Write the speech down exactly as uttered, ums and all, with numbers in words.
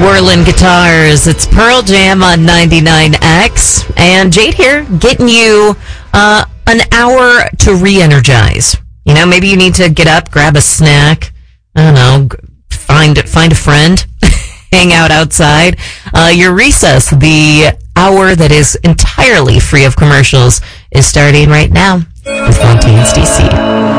Whirling Guitars. It's Pearl Jam on ninety-nine X. And Jade here, getting you uh, an hour to re-energize. You know, maybe you need to get up, grab a snack. I don't know, find, find a friend, hang out outside. Uh, your recess, the hour that is entirely free of commercials, is starting right now with Monty and Stacey.